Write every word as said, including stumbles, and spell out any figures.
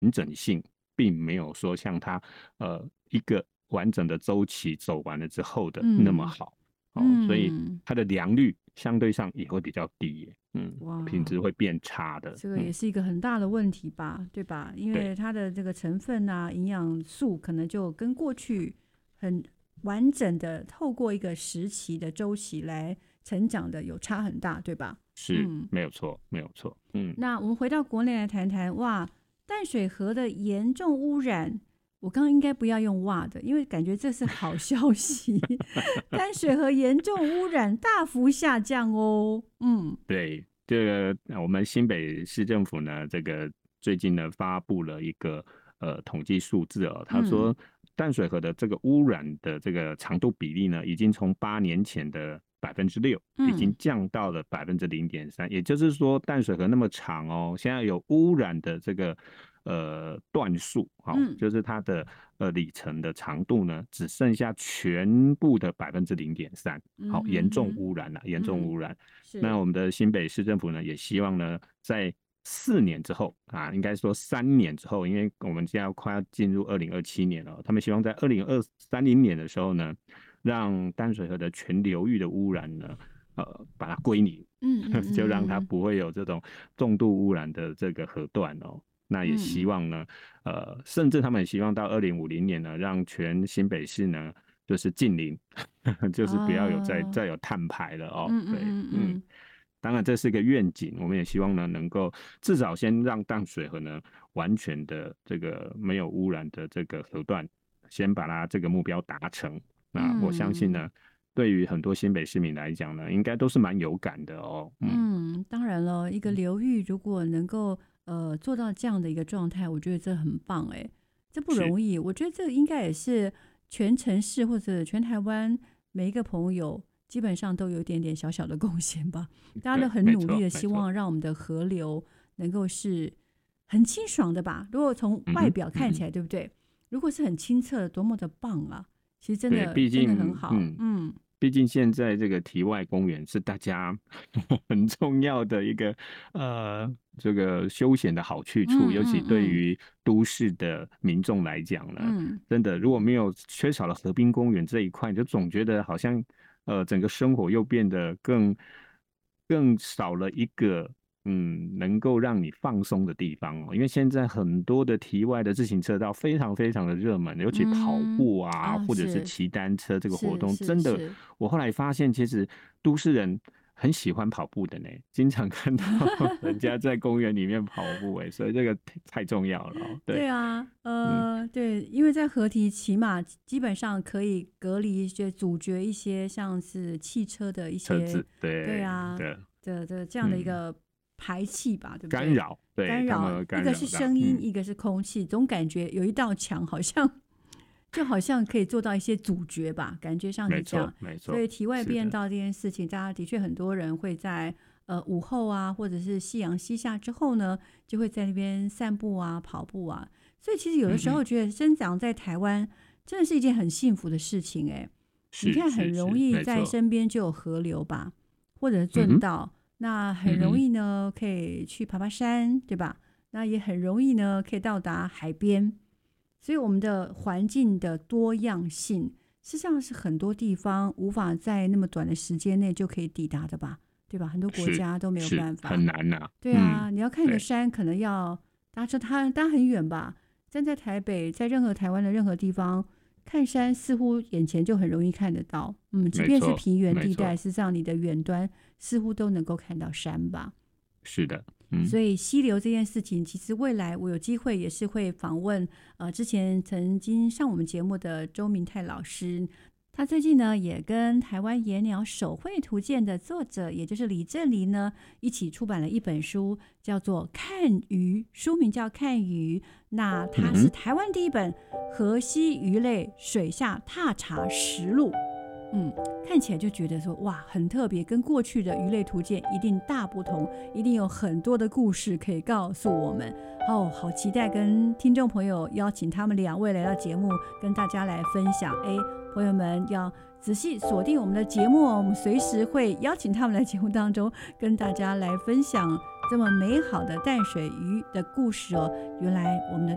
整性并没有说像它呃一个完整的周期走完了之后的那么好。哦，所以嗯， 它的良率相对上也会比较低耶，嗯，品哇， 质会变差的， 这个也嗯， 是一个很大的问题吧，对吧？因对， 为它的这个成分啊、营养素可能就跟过去很完整的透过一个时期的周期来成长的有差很大，对吧？ 是嗯， 没有错，没有错，嗯， 那我们回到国内来谈谈，哇，淡水河的严重污染。我刚刚应该不要用哇的，因为感觉这是好消息。淡水河严重污染大幅下降哦。嗯对，这个呃我们新北市政府呢，这个最近呢发布了一个呃统计数字哦，他嗯说淡水河的这个污染的这个长度比例呢，已经从八年前的百分之六，已经嗯降到了百分之零点三，也就是说淡水河那么长哦，现在有污染的这个呃段数，好、哦， 嗯就是它的呃里程的长度呢，只剩下全部的百分之零点三，好， 嗯严重哼哼， 污染了、严重嗯， 污染。那是， 我们的新北市政府呢，也希望呢，在四年之后啊，应该说三年之后，因为我们现在快要进入二零二七年了，他们希望在二零二三零年的时候呢，让淡水河的全流域的污染呢，呃，把它归零， 嗯嗯就让它嗯不会有这种重度污染的这个河段哦。那也希嗯望呢，呃，甚至他们也希望到二零五零年呢，让全新北市呢就是近零，就嗯， 是不要有再啊， 再有碳排了哦。 嗯嗯对，嗯， 嗯嗯当然这是一个愿景，我们也希望呢能够至少先让淡水河呢完全的这个没有污染的这个河段，先把它这个目标达成。那我相信嗯呢，对于很多新北市民来讲呢，应该都是蛮有感的哦。嗯， 嗯，当然了，一个流域如果能够呃做到这样的一个状态，我觉得这很棒哎，这不是容易。我觉得这应该也是全城市或者全台湾每一个朋友基本上都有一点点小小的贡献吧。大家都对， 很没努力的希错没错。 望让我们的河流能够是很清爽的吧。如果从嗯哼， 外表嗯哼。 看起来，对不对？如果是很清澈，多么的棒啊！其实真对， 的毕真的很竟， 好。 嗯， 嗯， 毕竟现在这个题外公园是大家很重要的一个呃这个休闲的好去处， 嗯尤其嗯嗯对于都市的民众来讲呢， 嗯， 真的如果没有缺少了河滨公园这一块，你就总觉得好像呃整个生活又变得更更少了一个。嗯，能够让你放松的地方哦，因为现在很多的题外的自行车道非常非常的热门，尤其跑嗯， 步啊， 啊， 或者是是骑单车这个活是动，真的， 是是， 我后来发现，其实都市人很喜欢跑步的呢，经常看到人家在公园里面跑步，哎，所以这个太重要了哦。对， 对啊， 嗯， 呃，对，因为在合体起码基本上可以隔离一些阻绝一些像是汽车的一些， 车子对对啊的， 的的这样的一嗯， 个排气吧，对不对？ 干扰，对干扰， 他们一个是干扰到， 声音， 嗯， 一个是空气，总感觉有一道墙，好像就好像可以做到一些阻绝吧，感觉上没错， 是这样。 没错， 所以题外是的， 变道这件事情，大家的确很多人会在呃午后啊，或者是夕阳西下之后呢，就会在那边散步啊、跑步啊。所以其实有的时候嗯嗯， 觉得生长在台湾真的是一件很幸福的事情哎。你是看，很是是， 容易没错， 在身边就有河流吧，或者是嗯哼， 圳道，那很容嗯哼， 易呢可以去爬爬山，对吧？那也很容易呢可以到达海边。所以我们的环境的多样性，实际上是很多地方无法在那么短的时间内就可以抵达的吧，对吧？很多国是家都没有是办法。 很难呐、 对啊， 嗯， 你要看一个对， 山，可能要搭车，它搭很远吧。站在台北，在任何台湾的任何地方看山，似乎眼前就很容易看得到。嗯，即便是没错， 平原地带， 没错， 事实上你的远端似乎都能够看到山吧。 是的，嗯所以溪流这件事情，其实未来我有机会也是会访问，呃，之前曾经上我们节目的周明泰老师，他最近呢也跟台湾野鸟手绘图鉴的作者，也就是李正黎呢，一起出版了一本书，叫做《看鱼》，书名叫《看鱼》。那它是嗯哼， 台湾第一本河溪鱼类水下踏查实录。嗯，看起来就觉得说哇，很特别，跟过去的鱼类图鉴一定大不同，一定有很多的故事可以告诉我们。哦，好期待跟听众朋友邀请他们两位来到节目，跟大家来分享。哎，朋友们要仔细锁定我们的节目哦，我们随时会邀请他们来节目当中跟大家来分享这么美好的淡水鱼的故事哦。原来我们的